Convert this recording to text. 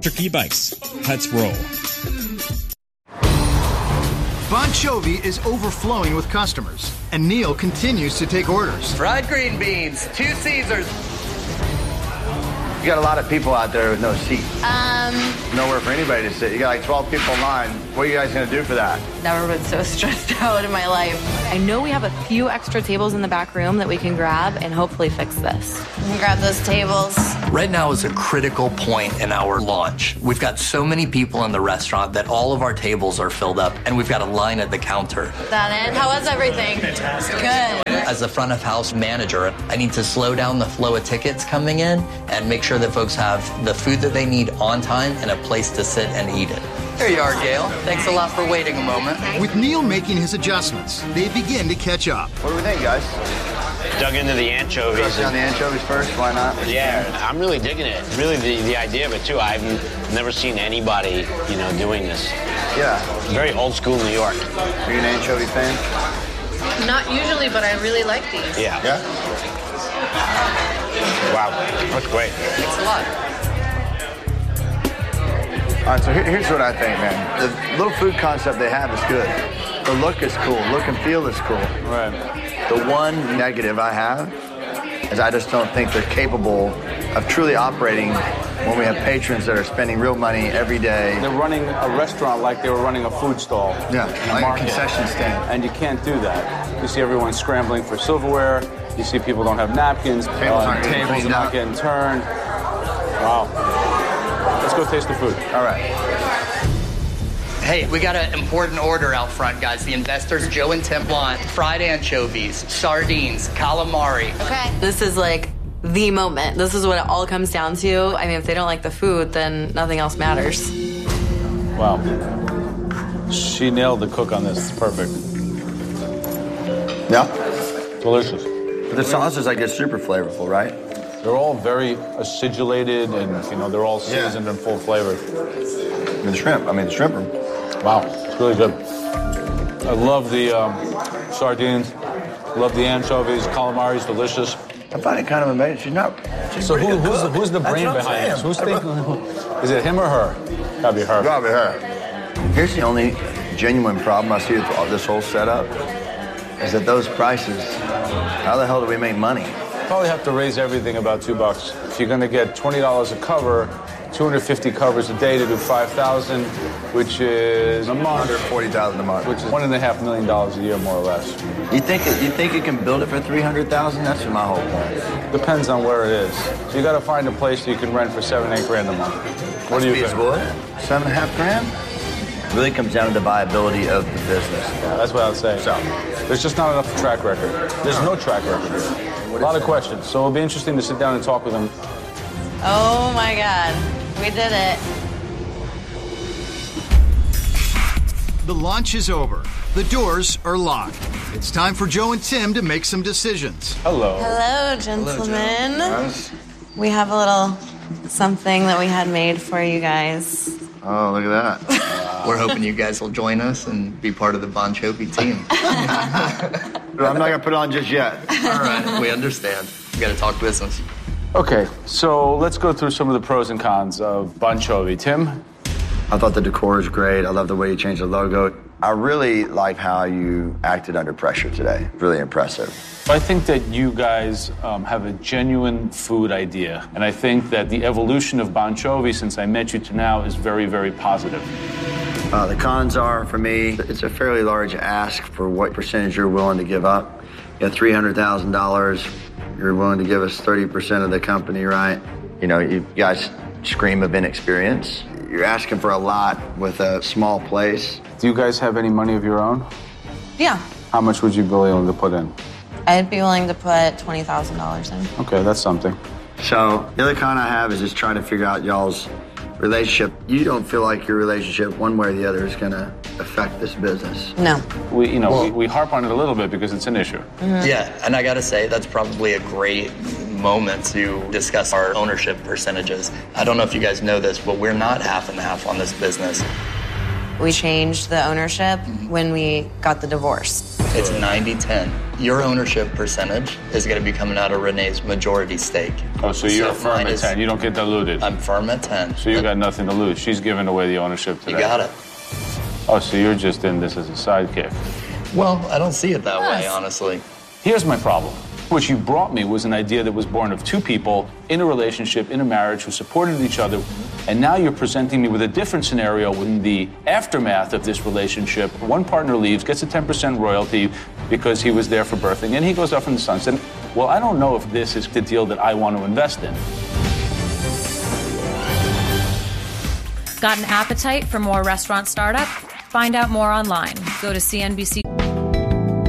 Turkey Bites. Let's roll. Bonchovy is overflowing with customers, and Neil continues to take orders. Fried green beans, 2 Caesars. You got a lot of people out there with no seat. Nowhere for anybody to sit. You got like 12 people in line. What are you guys going to do for that? Never been so stressed out in my life. I know we have a few extra tables in the back room that we can grab and hopefully fix this. We can grab those tables. Right now is a critical point in our launch. We've got so many people in the restaurant that all of our tables are filled up, and we've got a line at the counter. That in? How was everything? Fantastic. Good. As the front of house manager, I need to slow down the flow of tickets coming in and make sure that folks have the food that they need on time and a place to sit and eat it. There you are, Gail. Thanks a lot for waiting a moment. With Neil making his adjustments, they begin to catch up. What do we think, guys? Dug into the anchovies. Brush down the anchovies first, why not? Yeah, I'm really digging it. Really, the idea of it, too. I've never seen anybody, doing this. Yeah. Very old school New York. Are you an anchovy fan? Not usually, but I really like these. Yeah. Yeah? Wow, that's great. Thanks a lot. All right, so here's what I think, man. The little food concept they have is good. The look is cool. Look and feel is cool. Right. The one negative I have is I just don't think they're capable of truly operating when we have patrons that are spending real money every day. They're running a restaurant like they were running a food stall. Yeah, like a concession stand. And you can't do that. You see everyone scrambling for silverware. You see people don't have napkins. Tables aren't tables are not getting turned. Wow. Let's go taste the food. All right. Hey, we got an important order out front, guys. The investors, Joe and Tim, want fried anchovies, sardines, calamari. Okay. This is like the moment. This is what it all comes down to. I mean, if they don't like the food, then nothing else matters. Wow. She nailed the cook on this. It's perfect. Yeah? Delicious. But the sauces, I guess, super flavorful, right? They're all very acidulated and, they're all seasoned and full flavored. And the shrimp are... Wow, it's really good. I love the sardines. Love the anchovies. Calamari's delicious. I find it kind of amazing. She's not... So who's the brain behind this? Who's thinking? Is it him or her? Gotta be her. Gotta be her. Here's the only genuine problem I see with this whole setup is that those prices, how the hell do we make money? Probably have to raise everything about $2. If you're gonna get $20 a cover, 250 covers a day to do 5,000, which is a month. $140,000 a month. Which is $1.5 million a year, more or less. You think you can build it for $300,000? That's my whole point. Depends on where it is. So you got to find a place you can rent for $7-8 grand a month. What do you think? $7.5 grand? It really comes down to the viability of the business. Yeah, that's what I would say. So there's just not enough track record. There's no track record. A lot of questions. So it'll be interesting to sit down and talk with them. Oh my God, we did it. The launch is over. The doors are locked. It's time for Joe and Tim to make some decisions. Hello. Hello, gentlemen. We have a little something that we had made for you guys. Oh, look at that. We're hoping you guys will join us and be part of the Bonchovy team. I'm not going to put it on just yet. All right, we understand. We got to talk business. Okay, so let's go through some of the pros and cons of Bonchovy. Tim? I thought the decor is great. I love the way you changed the logo. I really like how you acted under pressure today. Really impressive. I think that you guys have a genuine food idea. And I think that the evolution of Bonchovy since I met you to now is very, very positive. The cons are, for me, it's a fairly large ask for what percentage you're willing to give up. You got $300,000. You're willing to give us 30% of the company, right? You guys scream of inexperience. You're asking for a lot with a small place. Do you guys have any money of your own? Yeah. How much would you be willing to put in? I'd be willing to put $20,000 in. Okay, that's something. So the other con I have is just trying to figure out y'all's relationship. You don't feel like your relationship, one way or the other, is going to affect this business? No. We harp on it a little bit because it's an issue. Mm-hmm. Yeah, and I got to say, that's probably a great moment to discuss our ownership percentages. I don't know if you guys know this, but we're not half and half on this business. We changed the ownership when we got the divorce. It's 90-10. Your ownership percentage is going to be coming out of Renee's majority stake. Oh, so you're firm at 10. You don't get diluted. I'm firm at 10. So you got nothing to lose. She's giving away the ownership today. You got it. Oh, so you're just in this as a sidekick. Well, I don't see it that way, honestly. Here's my problem. What you brought me was an idea that was born of two people in a relationship, in a marriage, who supported each other. And now you're presenting me with a different scenario in the aftermath of this relationship. One partner leaves, gets a 10% royalty because he was there for birthing, and he goes off in the sunset. Well, I don't know if this is the deal that I want to invest in. Got an appetite for more restaurant startup? Find out more online. Go to CNBC.